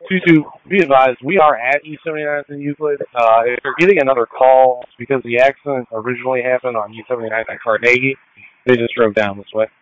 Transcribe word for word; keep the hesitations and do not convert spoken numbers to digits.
two two, be advised, we are at E seventy-nine in Euclid. Uh, if you're getting another call, it's because the accident originally happened on E seventy-nine at Carnegie. They just drove down this way.